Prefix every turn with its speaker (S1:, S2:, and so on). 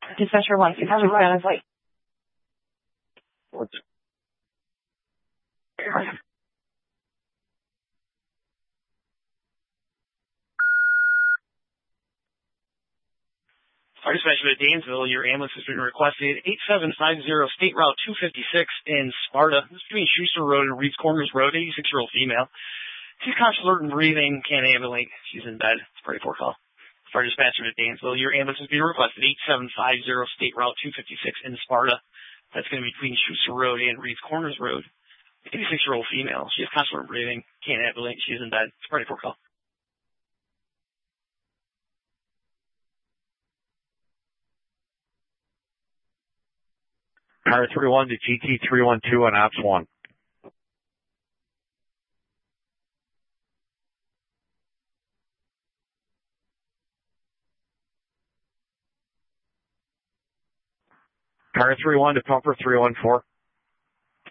S1: Dispatcher 1, he hasn't run on his way.
S2: Fire dispatcher at Dansville, your ambulance has been requested. 8750 State Route 256 in Sparta. This is between Schuster Road and Reeds Corners Road, 86-year-old female. She's conscious, alert, and breathing, can't ambulate. She's in bed. It's a pretty poor call. Fire dispatcher at Dansville, your ambulance has been requested. 8750 State Route 256 in Sparta. That's going to be between Schuster Road and Reeds Corners Road. 86-year-old female. She has conscious, alert, and breathing, can't ambulate. She's in bed. It's a pretty poor call.
S3: Car 31 to GT 312 on Ops 1. Car 31 to Pumper 314.